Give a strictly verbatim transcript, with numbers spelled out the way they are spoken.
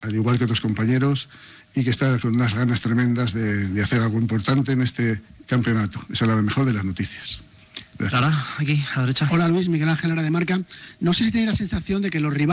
al igual que otros compañeros, y que está con unas ganas tremendas de, de hacer algo importante en este campeonato. Esa es la mejor de las noticias. Lara, aquí, a la derecha. Hola Luis, Miguel Ángel Lara de Marca. No sé si tenéis la sensación de que los rivales